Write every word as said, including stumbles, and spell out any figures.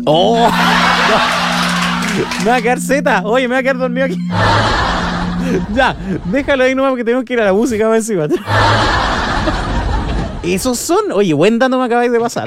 ¡Oh! Me va a quedar Z. Oye, me va a quedar dormido aquí. Ya, déjalo ahí nomás porque tenemos que ir a la música para encima. Esos son. Oye, buen dato me acabáis de pasar.